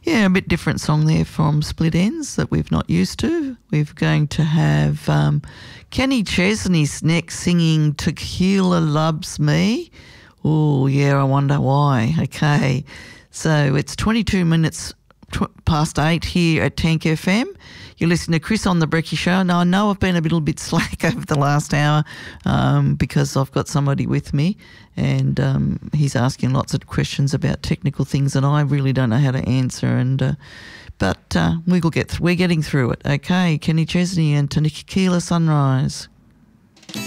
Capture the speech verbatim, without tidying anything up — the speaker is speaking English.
Yeah, a bit different song there from Split Ends that we've not used to. We're going to have um, Kenny Chesney's next singing Tequila Loves Me. Oh, yeah, I wonder why. Okay, so it's twenty-two minutes tw- past eight here at Tank F M. You're listening to Chris on the Brekkie Show. Now, I know I've been a little bit slack over the last hour um, because I've got somebody with me and um, he's asking lots of questions about technical things and I really don't know how to answer. And uh, But uh, we will get th- we're getting through it. Okay, Kenny Chesney and Tequila Sunrise.